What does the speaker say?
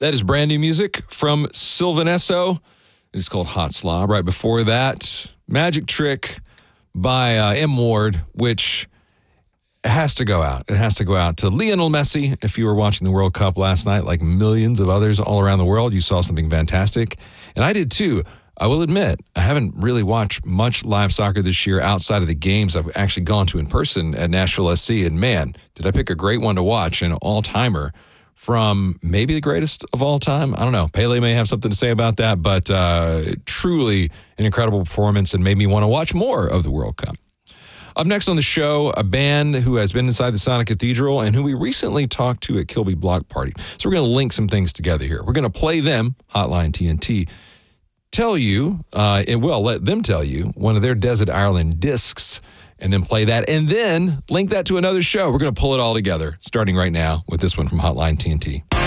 That is brand new music from Sylvan Esso. It's called Hot Slaw. Right before that, Magic Trick by M. Ward, which has to go out. It has to go out to Lionel Messi. If you were watching the World Cup last night, like millions of others all around the world, you saw something fantastic. And I did too. I will admit, I haven't really watched much live soccer this year outside of the games I've actually gone to in person at Nashville SC. And man, did I pick a great one to watch, an all-timer from maybe the greatest of all time. I don't know. Pele may have something to say about that, but truly an incredible performance and made me want to watch more of the World Cup. Up next on the show, a band who has been inside the Sonic Cathedral and who we recently talked to at Kilby Block Party. So we're going to link some things together here. We're going to play them, Hotline TNT, tell you, let them tell you one of their Desert Ireland discs, and then play that, and then link that to another show. We're going to pull it all together, starting right now with this one from Hotline TNT.